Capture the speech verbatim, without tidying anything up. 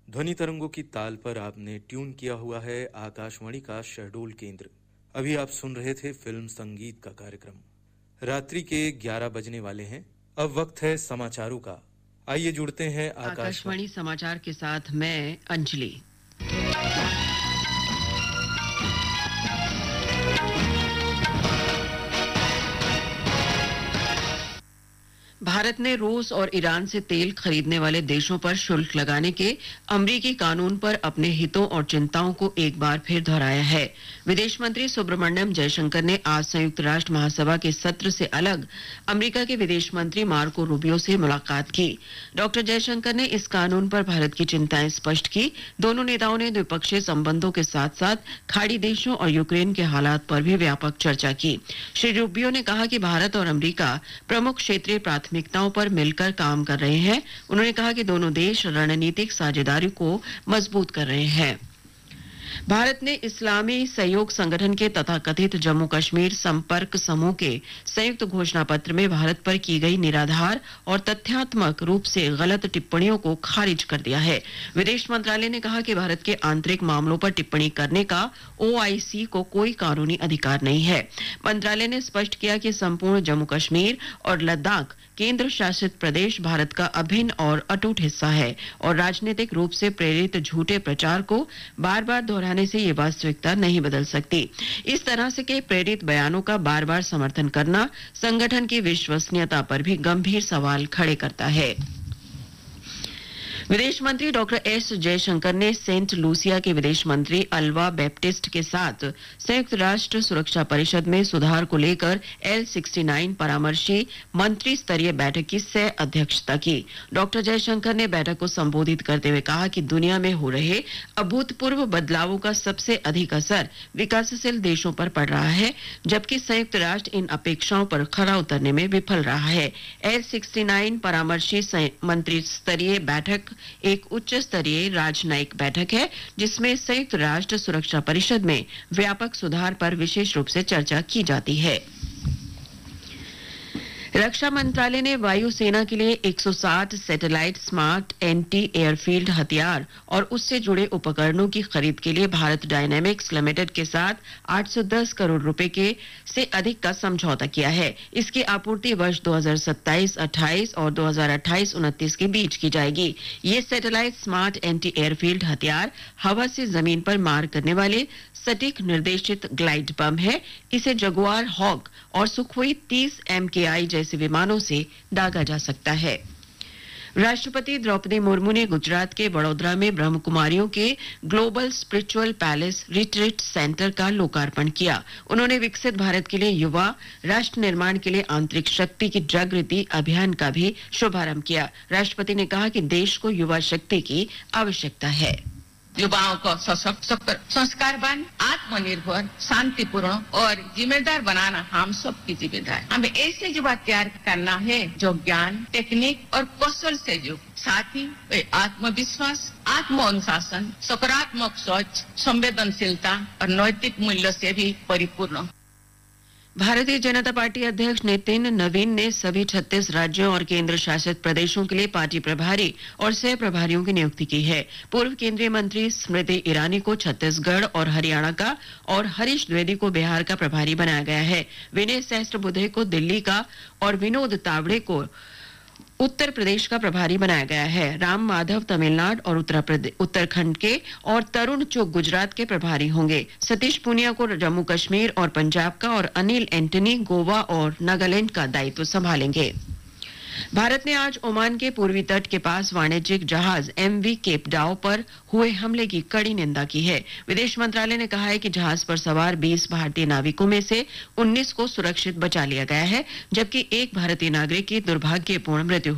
ध्वनि तरंगों की ताल पर आपने ट्यून किया हुआ है आकाशवाणी का शहडोल केंद्र। अभी आप सुन रहे थे फिल्म संगीत का कार्यक्रम। रात्रि के ग्यारह बजने वाले हैं। अब वक्त है समाचारों का। आइए जुड़ते हैं आकाशवाणी आकाशवाणी समाचार के साथ मैं अंजलि। भारत ने रूस और ईरान से तेल खरीदने वाले देशों पर शुल्क लगाने के अमरीकी कानून पर अपने हितों और चिंताओं को एक बार फिर दोहराया है। विदेश मंत्री सुब्रमण्यम जयशंकर ने आज संयुक्त राष्ट्र महासभा के सत्र से अलग अमेरिका के विदेश मंत्री मार्को रूबियो से मुलाकात की। डॉक्टर जयशंकर ने इस कानून पर भारत की चिंताएं स्पष्ट की। दोनों नेताओं ने द्विपक्षीय संबंधों के साथ साथ खाड़ी देशों और यूक्रेन के हालात पर भी व्यापक चर्चा की। श्री रूबियो ने कहा कि भारत और अमेरिका प्रमुख क्षेत्रीय प्राथमिकताओं पर मिलकर काम कर रहे हैं। उन्होंने कहा कि दोनों देश रणनीतिक साझेदारी को मजबूत कर रहे हैं। भारत ने इस्लामी सहयोग संगठन के तथाकथित जम्मू कश्मीर संपर्क समूह के संयुक्त घोषणा पत्र में भारत पर की गई निराधार और तथ्यात्मक रूप से गलत टिप्पणियों को खारिज कर दिया है। विदेश मंत्रालय ने कहा कि भारत के आंतरिक मामलों पर टिप्पणी करने का ओआईसी को कोई कानूनी अधिकार नहीं है। मंत्रालय ने स्पष्ट किया कि संपूर्ण जम्मू कश्मीर और लद्दाख केंद्र शासित प्रदेश भारत का अभिन्न और अटूट हिस्सा है और राजनीतिक रूप से प्रेरित झूठे प्रचार को बार बार दोहराने से ये वास्तविकता नहीं बदल सकती। इस तरह से के प्रेरित बयानों का बार बार समर्थन करना संगठन की विश्वसनीयता पर भी गंभीर सवाल खड़े करता है। विदेश मंत्री डॉक्टर एस जयशंकर ने सेंट लूसिया के विदेश मंत्री अल्वा बैप्टिस्ट के साथ संयुक्त राष्ट्र सुरक्षा परिषद में सुधार को लेकर एल उनहत्तर परामर्शी मंत्री स्तरीय बैठक की सह अध्यक्षता की। डॉक्टर जयशंकर ने बैठक को संबोधित करते हुए कहा कि दुनिया में हो रहे अभूतपूर्व बदलावों का सबसे अधिक असर विकासशील देशों पर पड़ रहा है, जबकि संयुक्त राष्ट्र इन अपेक्षाओं पर खरा उतरने में विफल रहा है। एल उनहत्तर परामर्शी मंत्री स्तरीय बैठक एक उच्च स्तरीय राजनयिक बैठक है जिसमें संयुक्त राष्ट्र सुरक्षा परिषद में व्यापक सुधार पर विशेष रूप से चर्चा की जाती है। रक्षा मंत्रालय ने वायुसेना के लिए एक सौ साठ सैटेलाइट स्मार्ट एंटी एयरफील्ड हथियार और उससे जुड़े उपकरणों की खरीद के लिए भारत डायनामिक्स लिमिटेड के साथ आठ सौ दस करोड़ रुपए के से अधिक का समझौता किया है। इसकी आपूर्ति वर्ष दो हज़ार सत्ताईस अट्ठाईस और दो हज़ार अट्ठाईस उनतीस के बीच की जाएगी। ये सैटेलाइट स्मार्ट एंटी एयरफील्ड हथियार हवा से जमीन पर मार करने वाले सटीक निर्देशित ग्लाइड बम है। इसे जगुआर हॉक और सुखोई तीस एमकेआई जैसे विमानों से दागा जा सकता है। राष्ट्रपति द्रौपदी मुर्मू ने गुजरात के वडोदरा में ब्रह्म कुमारियों के global spiritual palace retreat centre का लोकार्पण किया। उन्होंने विकसित भारत के लिए युवा राष्ट्र निर्माण के लिए आंतरिक शक्ति की जागृति अभियान का भी शुभारंभ किया। राष्ट्रपति ने कहा कि देश को युवा शक्ति की आवश्यकता है। युवाओं को सशक्त, संस्कारवान, आत्मनिर्भर, शांतिपूर्ण और जिम्मेदार बनाना हम सब की जिम्मेदारी। हमें ऐसे युवा तैयार करना है जो ज्ञान, टेक्निक और कौशल से युक्त, साथ ही वे आत्मविश्वास, आत्म अनुशासन, सकारात्मक सोच, संवेदनशीलता और नैतिक मूल्य से भी परिपूर्ण। भारतीय जनता पार्टी अध्यक्ष नितिन नवीन ने सभी छत्तीस राज्यों और केंद्र शासित प्रदेशों के लिए पार्टी प्रभारी और सह प्रभारियों की नियुक्ति की है। पूर्व केंद्रीय मंत्री स्मृति ईरानी को छत्तीसगढ़ और हरियाणा का और हरीश द्विवेदी को बिहार का प्रभारी बनाया गया है। विनय सहस्त्रबुद्धे को दिल्ली का और विनोद तावड़े को उत्तर प्रदेश का प्रभारी बनाया गया है। राम माधव तमिलनाडु और उत्तर प्रदेश उत्तराखंड के और तरुण चुग गुजरात के प्रभारी होंगे। सतीश पूनिया को जम्मू कश्मीर और पंजाब का और अनिल एंटनी गोवा और नागालैंड का दायित्व संभालेंगे। भारत ने आज ओमान के पूर्वी तट के पास वाणिज्यिक जहाज एमवी केप डाउ पर हुए हमले की कड़ी निंदा की है। विदेश मंत्रालय ने कहा है कि जहाज पर सवार बीस भारतीय नाविकों में से उन्नीस को सुरक्षित बचा लिया गया है, जबकि एक भारतीय नागरिक की दुर्भाग्यपूर्ण मृत्यु